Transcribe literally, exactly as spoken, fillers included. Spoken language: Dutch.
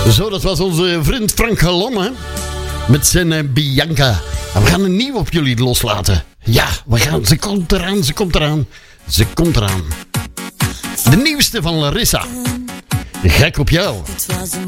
Zo, dat was onze vriend Frank Lamme met zijn uh, Bianca. En we gaan een nieuw op jullie loslaten. Ja, we gaan, ze komt eraan, ze komt eraan. Ze komt eraan. De nieuwste van Larissa. Gek op jou.